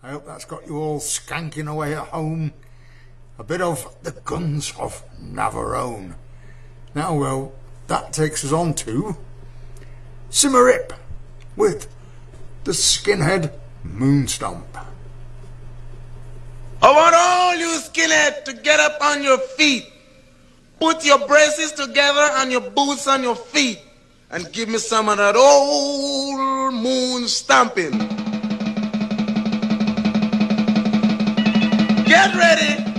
I hope that's got you all skanking away at home. A bit of the Guns of Navarone. Now, well, that takes us on to Symarip with the Skinhead Moonstomp. I want all you skinheads to get up on your feet. Put your braces together and your boots on your feet. And give me some of that old moon stomping. Get ready.